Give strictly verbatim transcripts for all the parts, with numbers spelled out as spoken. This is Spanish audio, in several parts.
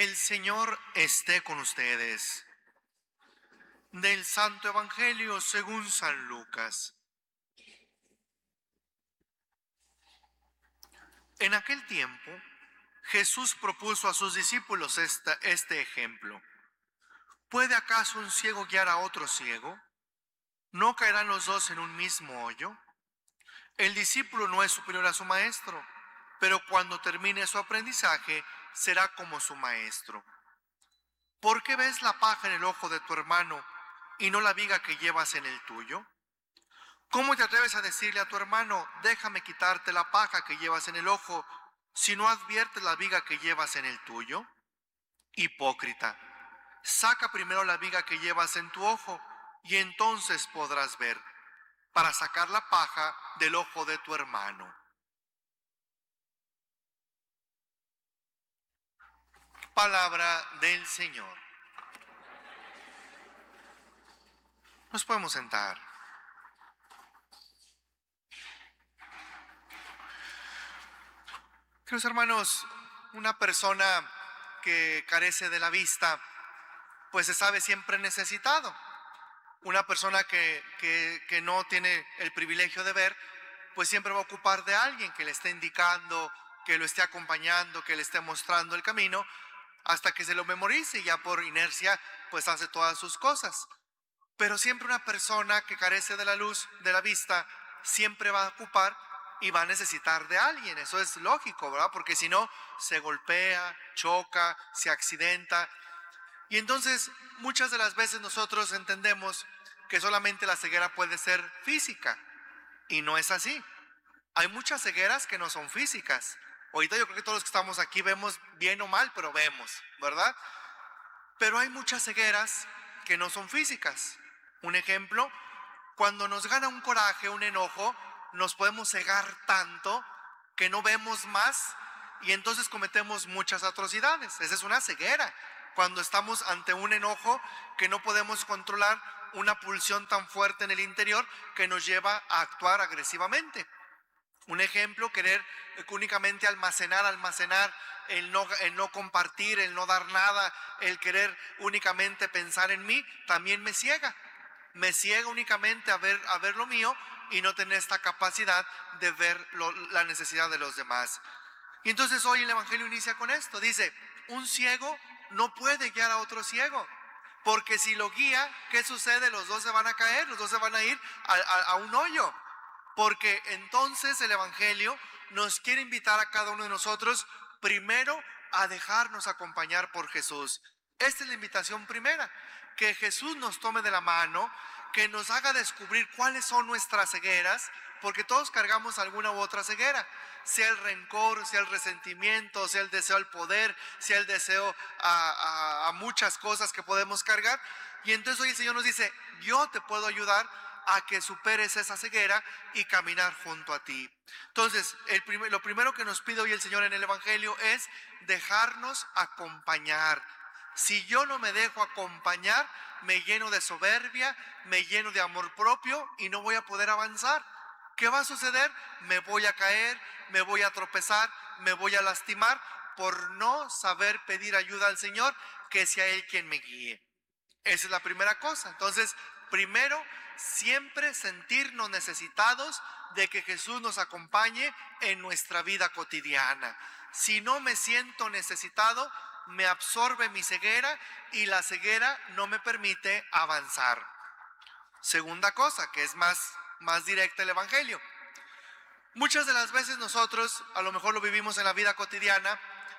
El Señor esté con ustedes. Del Santo Evangelio según San Lucas. En aquel tiempo, Jesús propuso a sus discípulos esta, este ejemplo. ¿Puede acaso un ciego guiar a otro ciego? ¿No caerán los dos en un mismo hoyo? El discípulo no es superior a su maestro, pero cuando termine su aprendizaje, será como su maestro. ¿Por qué ves la paja en el ojo de tu hermano y no la viga que llevas en el tuyo? ¿Cómo te atreves a decirle a tu hermano, déjame quitarte la paja que llevas en el ojo, si no adviertes la viga que llevas en el tuyo? Hipócrita, saca primero la viga que llevas en tu ojo, y entonces podrás ver, para sacar la paja del ojo de tu hermano. Palabra del Señor. Nos podemos sentar. Queridos hermanos, una persona que carece de la vista, pues se sabe siempre necesitado. Una persona que, que, que no tiene el privilegio de ver, pues siempre va a ocupar de alguien que le esté indicando, que lo esté acompañando, que le esté mostrando el camino, hasta que se lo memorice y ya por inercia, pues hace todas sus cosas. Pero siempre una persona que carece de la luz, de la vista, siempre va a ocupar y va a necesitar de alguien. Eso es lógico, ¿verdad? Porque si no, se golpea, choca, se accidenta. Y entonces, muchas de las veces nosotros entendemos que solamente la ceguera puede ser física. Y no es así. Hay muchas cegueras que no son físicas. Ahorita yo creo que todos los que estamos aquí vemos bien o mal, pero vemos, ¿verdad? Pero hay muchas cegueras que no son físicas. Un ejemplo, cuando nos gana un coraje, un enojo, nos podemos cegar tanto que no vemos más y entonces cometemos muchas atrocidades. Esa es una ceguera. Cuando estamos ante un enojo que no podemos controlar, una pulsión tan fuerte en el interior que nos lleva a actuar agresivamente. Un ejemplo, querer únicamente almacenar, almacenar, el no, el no compartir, el no dar nada, el querer únicamente pensar en mí, también me ciega. Me ciega únicamente a ver, a ver lo mío y no tener esta capacidad de ver lo, la necesidad de los demás. Y entonces hoy el Evangelio inicia con esto. Dice, un ciego no puede guiar a otro ciego. Porque si lo guía, ¿qué sucede? Los dos se van a caer, los dos se van a ir a, a, a un hoyo. Porque entonces el Evangelio nos quiere invitar a cada uno de nosotros primero a dejarnos acompañar por Jesús. Esta es la invitación primera, que Jesús nos tome de la mano, que nos haga descubrir cuáles son nuestras cegueras, porque todos cargamos alguna u otra ceguera, sea el rencor, sea el resentimiento, sea el deseo al poder, sea el deseo a, a, a muchas cosas que podemos cargar. Y entonces hoy el Señor nos dice, yo te puedo ayudar a que superes esa ceguera y caminar junto a ti. Entonces, el primer, lo primero que nos pide hoy el Señor en el Evangelio es dejarnos acompañar. Si yo no me dejo acompañar, me lleno de soberbia, me lleno de amor propio y no voy a poder avanzar. ¿Qué va a suceder? Me voy a caer, me voy a tropezar, me voy a lastimar por no saber pedir ayuda al Señor, que sea Él quien me guíe. Esa es la primera cosa. Entonces, primero, siempre sentirnos necesitados de que Jesús nos acompañe en nuestra vida cotidiana. Si no me siento necesitado, me absorbe mi ceguera y la ceguera no me permite avanzar. Segunda cosa, que es más, más directa el Evangelio. Muchas de las veces nosotros, a lo mejor lo vivimos en la vida cotidiana,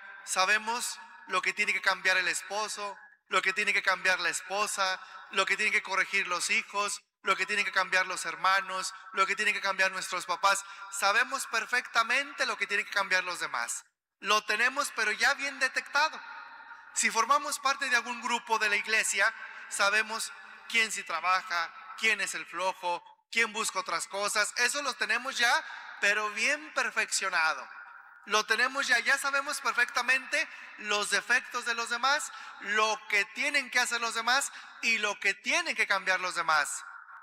sabemos lo que tiene que cambiar el esposo, lo que tiene que cambiar la esposa, lo que tienen que corregir los hijos, lo que tienen que cambiar los hermanos, lo que tienen que cambiar nuestros papás. Sabemos perfectamente lo que tienen que cambiar los demás. Lo tenemos, pero ya bien detectado. Si formamos parte de algún grupo de la iglesia, sabemos quién sí trabaja, quién es el flojo, quién busca otras cosas. Eso lo tenemos ya, pero bien perfeccionado. Lo tenemos ya, ya sabemos perfectamente los defectos de los demás, lo que tienen que hacer los demás y lo que tienen que cambiar los demás.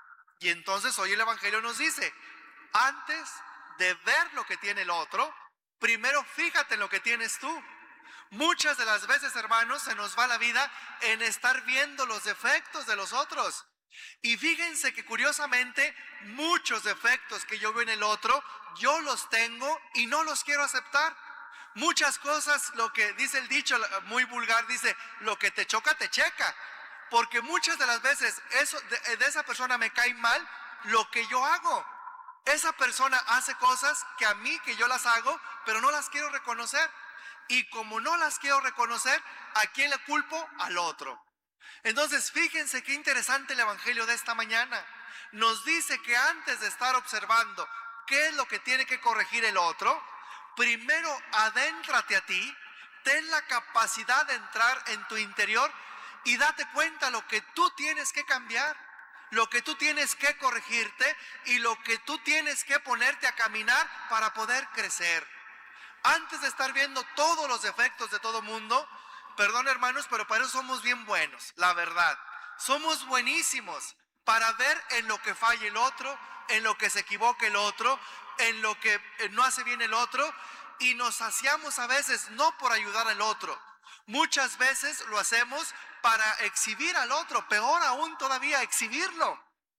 Y entonces hoy el Evangelio nos dice, antes de ver lo que tiene el otro, primero fíjate en lo que tienes tú. Muchas de las veces, hermanos, se nos va la vida en estar viendo los defectos de los otros. Y fíjense que curiosamente muchos defectos que yo veo en el otro, yo los tengo y no los quiero aceptar. Muchas cosas, lo que dice el dicho muy vulgar, dice, lo que te choca, te checa. Porque muchas de las veces eso, de, de esa persona me cae mal lo que yo hago. Esa persona hace cosas que a mí, que yo las hago, pero no las quiero reconocer. Y como no las quiero reconocer, ¿a quién le culpo? Al otro. Entonces, fíjense qué interesante el evangelio de esta mañana. Nos dice que antes de estar observando qué es lo que tiene que corregir el otro, primero adéntrate a ti, ten la capacidad de entrar en tu interior y date cuenta lo que tú tienes que cambiar, lo que tú tienes que corregirte y lo que tú tienes que ponerte a caminar para poder crecer. Antes de estar viendo todos los defectos de todo mundo, perdón hermanos, pero para eso somos bien buenos, la verdad. Somos buenísimos para ver en lo que falla el otro, en lo que se equivoca el otro, en lo que no hace bien el otro, y nos saciamos a veces no por ayudar al otro. Muchas veces lo hacemos para exhibir al otro, peor aún todavía, exhibirlo.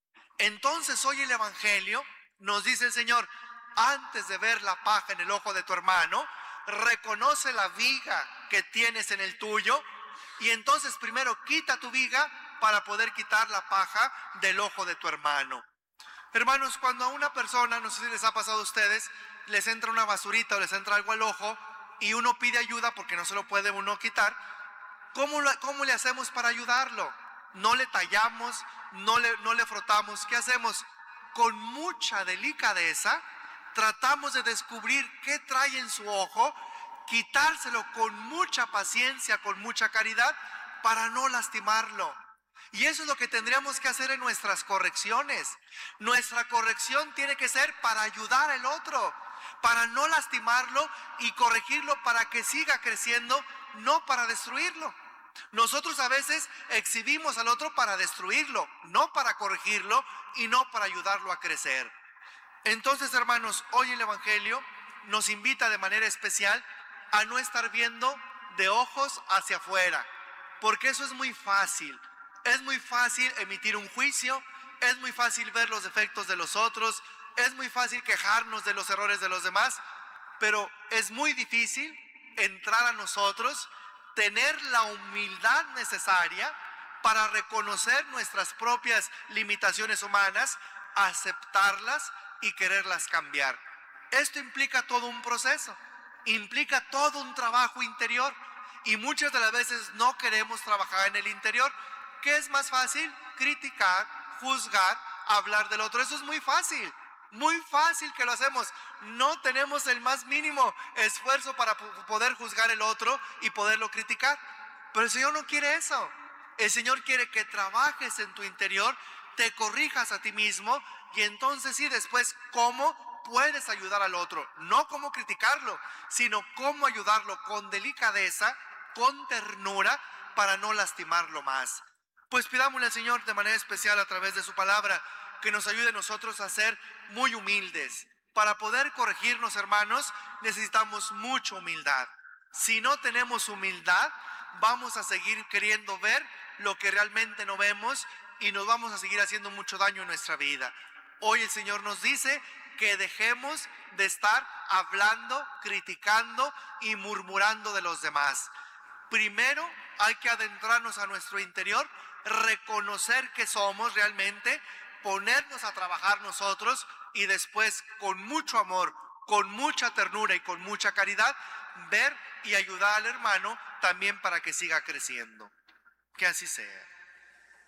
Entonces hoy el evangelio nos dice el Señor, antes de ver la paja en el ojo de tu hermano, reconoce la viga que tienes en el tuyo y entonces primero quita tu viga para poder quitar la paja del ojo de tu hermano. Hermanos, cuando a una persona, no sé si les ha pasado a ustedes, les entra una basurita o les entra algo al ojo y uno pide ayuda porque no se lo puede uno quitar, ¿cómo, lo, cómo le hacemos para ayudarlo? No le tallamos, no le, no le frotamos. ¿Qué hacemos? Con mucha delicadeza tratamos de descubrir qué trae en su ojo, quitárselo con mucha paciencia, con mucha caridad, para no lastimarlo. Y eso es lo que tendríamos que hacer en nuestras correcciones. Nuestra corrección tiene que ser para ayudar al otro, para no lastimarlo y corregirlo para que siga creciendo, no para destruirlo. Nosotros a veces exhibimos al otro para destruirlo, no para corregirlo y no para ayudarlo a crecer. Entonces, hermanos, hoy el evangelio nos invita de manera especial a no estar viendo de ojos hacia afuera, porque eso es muy fácil. Es muy fácil emitir un juicio, es muy fácil ver los defectos de los otros, es muy fácil quejarnos de los errores de los demás, pero es muy difícil entrar a nosotros, tener la humildad necesaria para reconocer nuestras propias limitaciones humanas, aceptarlas y quererlas cambiar. Esto implica todo un proceso, implica todo un trabajo interior y muchas de las veces no queremos trabajar en el interior. ¿Qué es más fácil? Criticar, juzgar, hablar del otro. Eso es muy fácil, muy fácil que lo hacemos. No tenemos el más mínimo esfuerzo para poder juzgar el otro y poderlo criticar. Pero el Señor no quiere eso. El Señor quiere que trabajes en tu interior, te corrijas a ti mismo y entonces sí, después, ¿cómo puedes ayudar al otro? No cómo criticarlo, sino cómo ayudarlo con delicadeza, con ternura, para no lastimarlo más. Pues pidámosle al Señor de manera especial a través de su palabra que nos ayude a nosotros a ser muy humildes. Para poder corregirnos, hermanos, necesitamos mucha humildad. Si no tenemos humildad, vamos a seguir queriendo ver lo que realmente no vemos y nos vamos a seguir haciendo mucho daño en nuestra vida. Hoy el Señor nos dice que dejemos de estar hablando, criticando y murmurando de los demás. Primero hay que adentrarnos a nuestro interior, reconocer que somos realmente, ponernos a trabajar nosotros y después con mucho amor, con mucha ternura y con mucha caridad, ver y ayudar al hermano también para que siga creciendo. Que así sea.